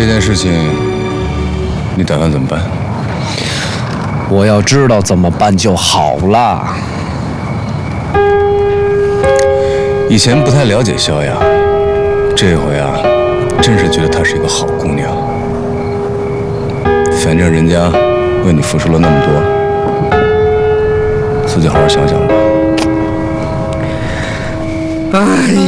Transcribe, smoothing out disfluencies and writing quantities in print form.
这件事情，你打算怎么办？ 我要知道怎么办就好了。 以前不太了解萧雅，这回啊，真是觉得她是一个好姑娘。反正人家为你付出了那么多，自己好好想想吧。 哎。